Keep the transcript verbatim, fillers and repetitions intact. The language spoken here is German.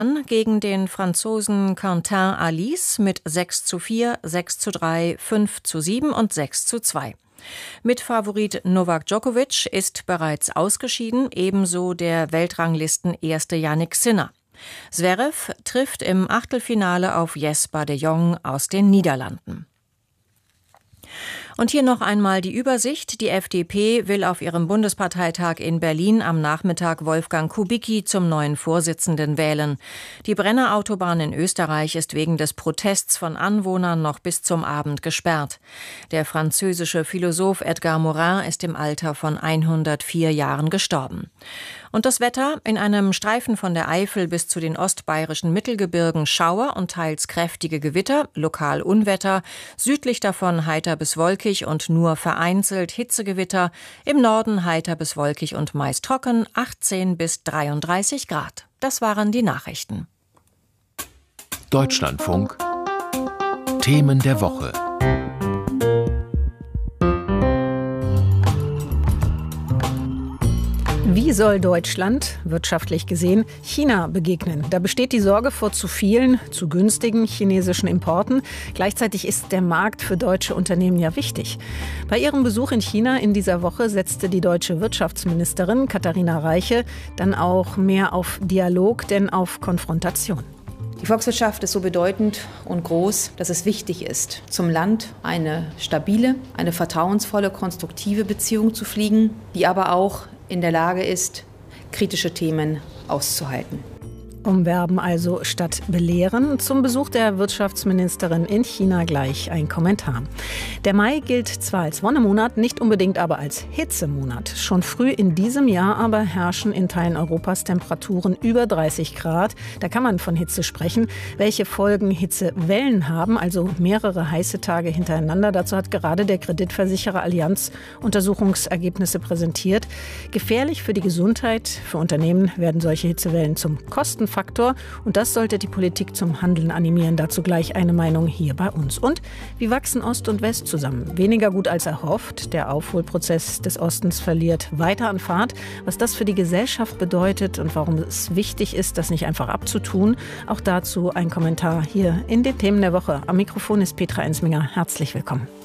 gegen den Franzosen Quentin Halys mit sechs zu vier, sechs zu drei, fünf zu sieben und sechs zu zwei. Mitfavorit Novak Djokovic ist bereits ausgeschieden, ebenso der Weltranglisten-Erste Jannik Sinner. Zverev trifft im Achtelfinale auf Jesper de Jong aus den Niederlanden. Und hier noch einmal die Übersicht. Die F D P will auf ihrem Bundesparteitag in Berlin am Nachmittag Wolfgang Kubicki zum neuen Vorsitzenden wählen. Die Brennerautobahn in Österreich ist wegen des Protests von Anwohnern noch bis zum Abend gesperrt. Der französische Philosoph Edgar Morin ist im Alter von hundertvier Jahren gestorben. Und das Wetter: in einem Streifen von der Eifel bis zu den ostbayerischen Mittelgebirgen Schauer und teils kräftige Gewitter, lokal Unwetter, südlich davon heiter bis wolkig und nur vereinzelt Hitzegewitter, im Norden heiter bis wolkig und meist trocken, achtzehn bis dreiunddreißig Grad. Das waren die Nachrichten. Deutschlandfunk Themen der Woche. Wie soll Deutschland, wirtschaftlich gesehen, China begegnen? Da besteht die Sorge vor zu vielen, zu günstigen chinesischen Importen. Gleichzeitig ist der Markt für deutsche Unternehmen ja wichtig. Bei ihrem Besuch in China in dieser Woche setzte die deutsche Wirtschaftsministerin Katharina Reiche dann auch mehr auf Dialog, denn auf Konfrontation. Die Volkswirtschaft ist so bedeutend und groß, dass es wichtig ist, zum Land eine stabile, eine vertrauensvolle, konstruktive Beziehung zu pflegen, die aber auch in der Lage ist, kritische Themen auszuhalten. Umwerben also statt belehren. Zum Besuch der Wirtschaftsministerin in China gleich ein Kommentar. Der Mai gilt zwar als Wonnemonat, nicht unbedingt aber als Hitzemonat. Schon früh in diesem Jahr aber herrschen in Teilen Europas Temperaturen über dreißig Grad. Da kann man von Hitze sprechen. Welche Folgen Hitzewellen haben, also mehrere heiße Tage hintereinander, dazu hat gerade der Kreditversicherer Allianz Untersuchungsergebnisse präsentiert. Gefährlich für die Gesundheit, für Unternehmen werden solche Hitzewellen zum Kostenfaktor. Und das sollte die Politik zum Handeln animieren. Dazu gleich eine Meinung hier bei uns. Und wie wachsen Ost und West zusammen? Weniger gut als erhofft. Der Aufholprozess des Ostens verliert weiter an Fahrt. Was das für die Gesellschaft bedeutet und warum es wichtig ist, das nicht einfach abzutun. Auch dazu ein Kommentar hier in den Themen der Woche. Am Mikrofon ist Petra Ensminger. Herzlich willkommen.